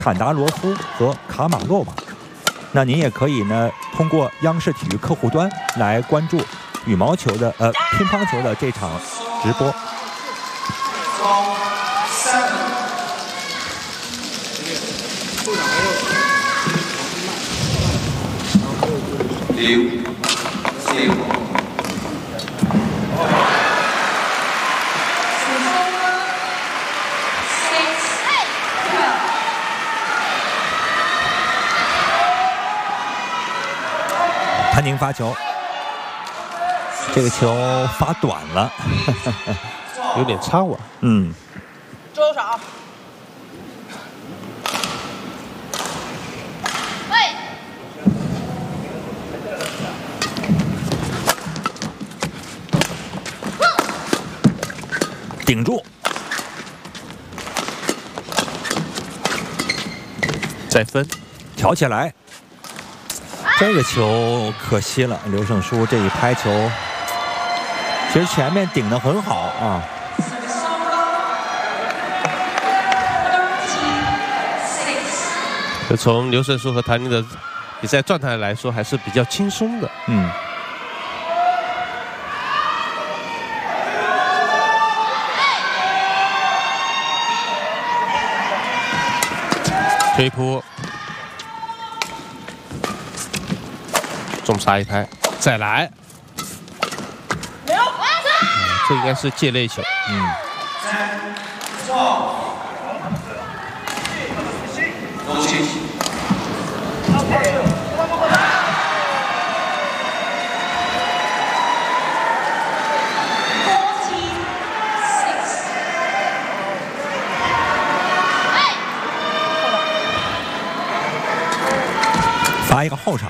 坎达罗夫和卡马洛娃。那您也可以呢通过央视体育客户端来关注羽毛球的乒乓球的这场直播。潘宁发球，这个球发短了， 有点超啊。 嗯。 周少。 顶住， 再分， 挑起来。这个球可惜了，刘胜书这一拍球，其实前面顶得很好啊。 从刘胜书和谭宁的比赛状态来说，还是比较轻松的。 嗯。 推扑，重杀一拍，再来。这应该是界内球。 发一个后场。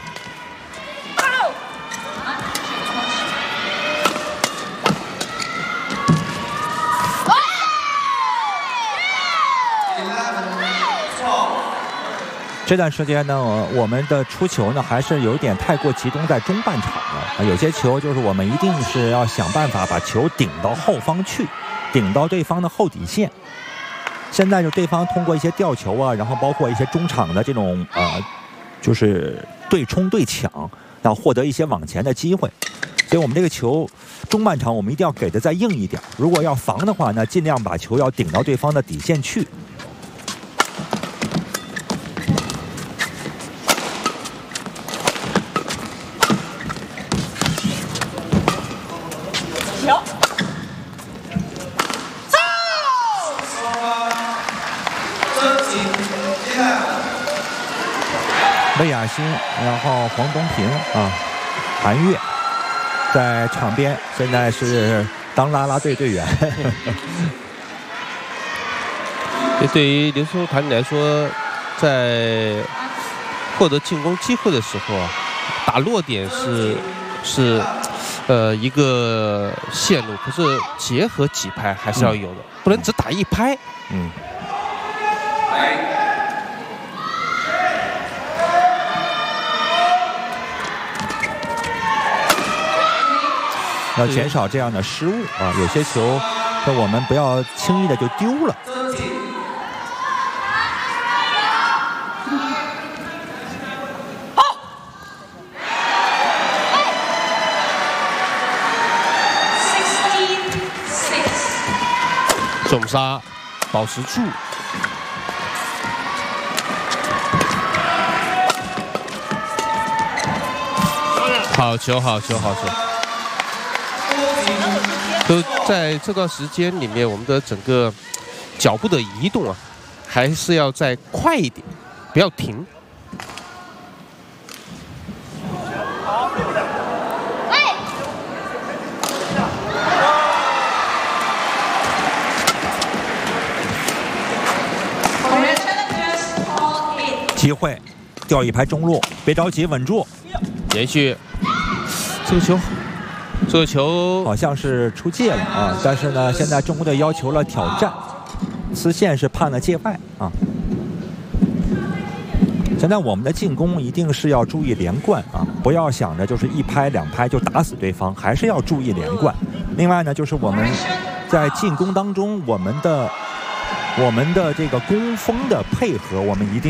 这段时间呢，我们的出球呢还是有点太过集中在中半场了。有些球就是我们一定是要想办法把球顶到后方去，顶到对方的后底线。现在就对方通过一些吊球啊，然后包括一些中场的这种就是对冲对抢，要获得一些往前的机会。所以我们这个球中半场我们一定要给的再硬一点。如果要防的话呢，尽量把球要顶到对方的底线去。魏雅欣，然后黄东萍啊，韩悦在场边，现在是当啦啦队队员。 对于刘胜书谭宁来说，在获得进攻机会的时候啊，打落点是一个线路，可是结合几拍还是要有的，不能只打一拍。 要减少这样的失误啊！有些球，我们不要轻易的就丢了。 重杀，保持住。好球，好球，好球！都在这段时间里面，我们的整个脚步的移动啊，还是要再快一点，不要停。 机会，掉一拍中路，别着急，稳住， 连续。这个球好像是出界了啊！但是呢，现在中国队要求了挑战，丝线是判了界外啊。现在我们的进攻一定是要注意连贯啊，不要想着就是一拍两拍就打死对方，还是要注意连贯。另外呢，就是我们在进攻当中，我们的我们的这个攻锋的配合，我们一定